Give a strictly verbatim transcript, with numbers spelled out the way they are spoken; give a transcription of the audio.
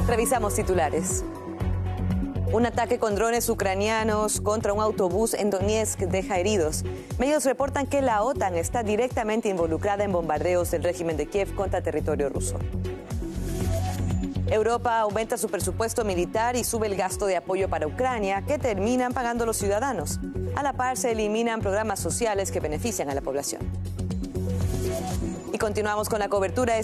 Revisamos titulares. Un ataque con drones ucranianos contra un autobús en Donetsk deja heridos. Medios reportan que la OTAN está directamente involucrada en bombardeos del régimen de Kiev contra territorio ruso. Europa aumenta su presupuesto militar y sube el gasto de apoyo para Ucrania, que terminan pagando los ciudadanos. A la par, se eliminan programas sociales que benefician a la población. Y continuamos con la cobertura.